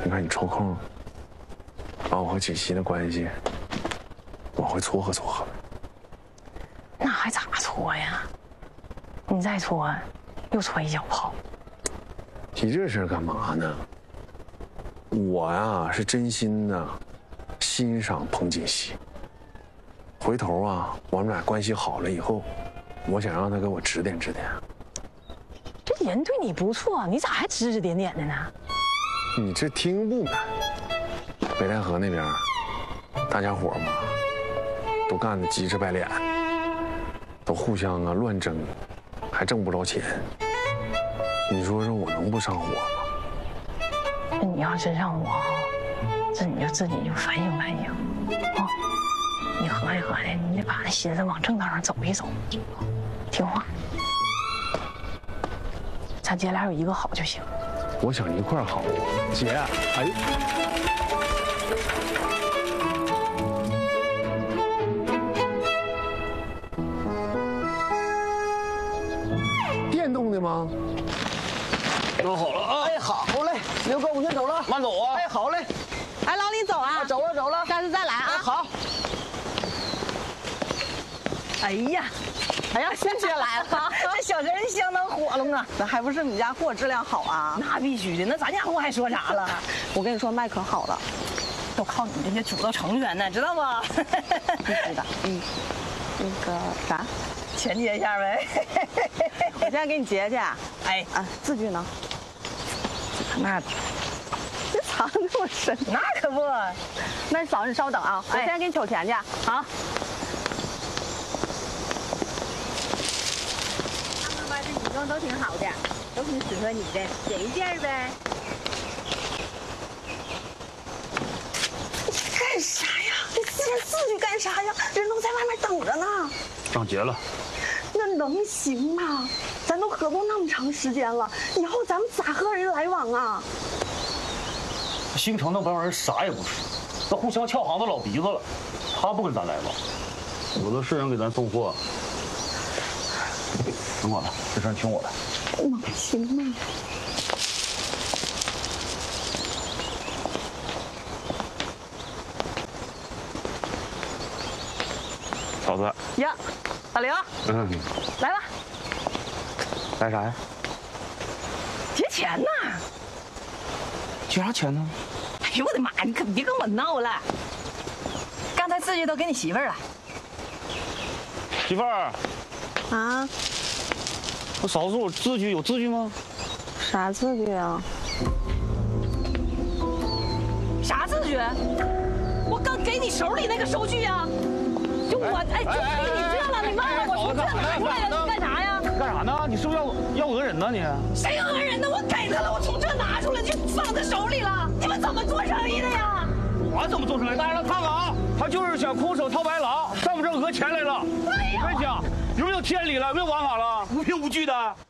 你看你抽空把我和锦溪的关系往回撮合撮合。 那还咋搓呀？你再搓，又搓一脚泡。 提这事儿干嘛呢？我呀是真心的欣赏彭锦溪。回头啊，我们俩关系好了以后，我想让他给我指点指点。 这人对你不错，你咋还指指点点的呢？ 你这听不难。北戴河那边，大家伙嘛，都干得急赤白脸，都互相啊乱争，还挣不着钱。你说说我能不上火吗？ 那你要真上火，这你就自己就反省反省啊！你合计合计，你得把那心思往正道上走一走，听话。咱姐俩有一个好就行。 我想一块儿好。姐，哎。电动的吗？ 弄好了啊！ 哎，好嘞，刘哥，我先走了， 慢走啊！ 哎，好嘞， 哎，老李走啊！ 走了走了， 下次再来啊！ 好。 哎呀， 哎呀，仙姐来了，这小人相当火了啊！那还不是你家货质量好啊？ 那必须的，那咱家货还说啥了？ 我跟你说，卖可好了， 都靠你这些主动成员呢，知道不？ 必须的。那个啥， 钱结一下呗。 我现在给你结去。 哎啊，字据呢？ 那这藏这么深？ 那可不。 那嫂子，你稍等啊，我现在给你取钱去。 好。 他们吧，这女装都挺好的，都挺适合你的，选一件呗。 干啥呀？这签字据干啥呀？人都在外面等着呢。 账结了。 那能行吗？咱都合作那么长时间了，以后咱们咋和人来往啊？ 兴城那帮人啥也不是，那互相撬行子老鼻子了，他不跟咱来往，有的是人给咱送货。甭管了，这事听我的。 能行吗？ 嫂子。 呀，大刘，来吧。 来啥呀？ 结钱呢？ 结啥钱呢？ 哎呦我的妈！你可别跟我闹了。刚才字据都给你媳妇儿了。 媳妇儿。 啊？ 我嫂子，我字据有字据吗？ 啥字据啊？ 啥字据？我刚给你手里那个收据呀。就我哎，就给你这了，你忘了我从这拿出来了，你干啥呀？ 干啥呢？你是不是要讹人呢你？ 谁讹人呢？我给他了，我从这拿出来就放他手里了。你们怎么做生意的呀？ 我怎么做生意？大家看看啊，他就是想空手套白狼，上我们这讹钱来了。我跟你讲，有没有天理了？有没有王法了？无凭无据的。